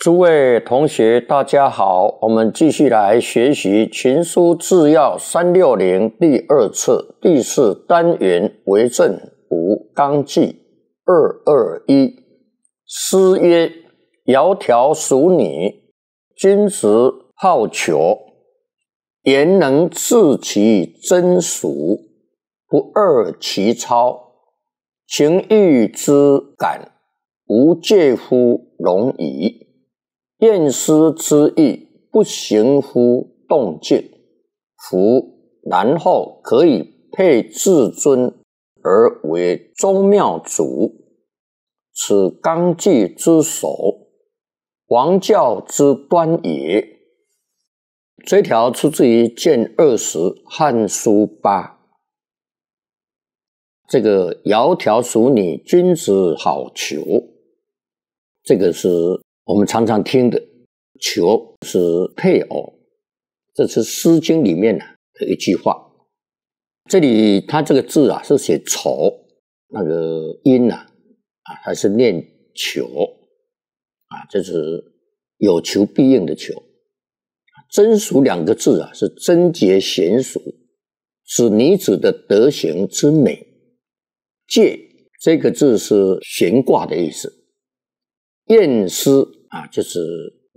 诸位同学，大家好，我们继续来学习《群书治要360》第2册第4单元为政5纲纪221。诗曰：窈窕淑女，君子好逑。言能治其真俗，不贰其操。情欲之感，无介乎容矣。验思之意，不行乎动静。夫然后可以配至尊而为宗庙主，此纲纪之首，王教之端也。这条出自于卷20汉书8。这个窈窕淑女，君子好逑，这个是我们常常听的，逑是配偶，这是《诗经》里面的一句话。这里它这个字是写丑，那个音还是念逑这是有求必应的求。真俗两个字是贞洁娴熟，指女子的德行之美。戒这个字是悬挂的意思。验思就是